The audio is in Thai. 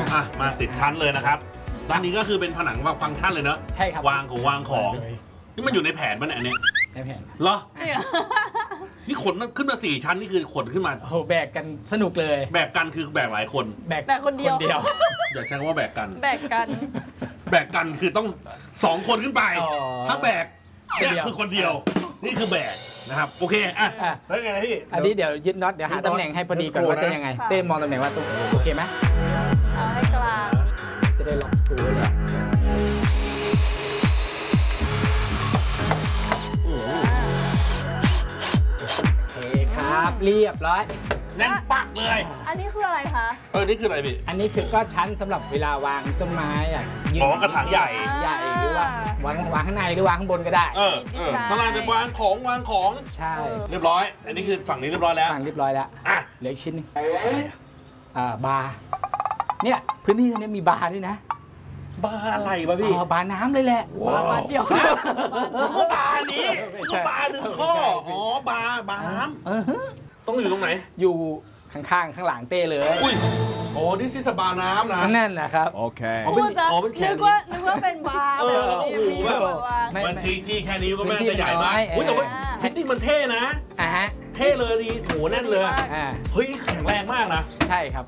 มาติดชั้นเลยนะครับด้านนี้ก็คือเป็นผนังฟังก์ชันเลยเนอะใช่ครับวางของนี่มันอยู่ในแผนป่ะเนี่ยอันนี้ในแผนเหรอนี่ขนขึ้นมา4 ชั้นนี่คือขนขึ้นมาโอ้โหแบกกันสนุกเลยแบกกันคือแบกหลายคนแบกแต่คนเดียวอย่าใช้คำว่าแบกกันแบกกันแบกกันคือต้อง2 คนขึ้นไป ถ้าแบกเนี่ยคือคนเดียว นี่คือแบกนะครับโอเคอ่ะแล้วไงนะพี่อันนี้เดี๋ยวยึดน็อตเดี๋ยวหาตำแหน่งให้พอดีก่อนว่าจะยังไงค่ะเต้มองตำแหน่งว่าตรงโอเคไหมเอาให้กลางจะได้ล็อกสกรูเลย โอเคครับเรียบร้อยแน่นปักเลยอันนี้คืออะไรคะนี่คืออะไรพี่อันนี้คือก็ชั้นสำหรับเวลาวางต้นไม้อ่ะยืนกระถางใหญ่ใหญ่หรือว่าวางข้างในหรือวางข้างบนก็ได้ข้างล่างจะวางของใช่เรียบร้อย อันนี้คือฝั่งนี้เรียบร้อยแล้วฟังเรียบร้อยแล้วอ่ะเหลืออีกชิ้นหนึงบาร์เนี่ยพื้นที่ตรงนี้มีบาร์ด้วยนะบาร์อะไรวะพี่บาร์น้ำเลยแหละบาทเดียวมันก็บาร์นี้ไม่ใช่ก็บาร์หนึ่งข้อ บาร์น้ำต้องอยู่ตรงไหนอยู่ข้างๆข้างหลังเต้เลยอุ้ยนี่ซิสบาร์น้ำนะนั่นนะครับ Okay. พูดซะเป็นแขนนึกว่าเป็นบาร์เออแบบนี้โอ้โหมีแบบวางไม่มันที่แค่นี้ก็ไม่น่าจะใหญ่มากพื้นที่มันน้อยแต่ว่าฟิตติ้งมันเท่นะฮะเท่เลยดีโหแน่นเลยอ่าเฮ้ยแข็งแรงมากนะใช่ครับ